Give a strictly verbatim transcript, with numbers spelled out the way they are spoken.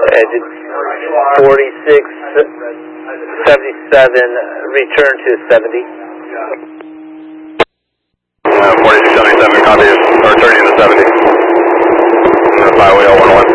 Edge forty-six seventy-seven, return to seventy. Uh, forty-six seventy-seven, copy, or turning to seventy. Byway oh one one.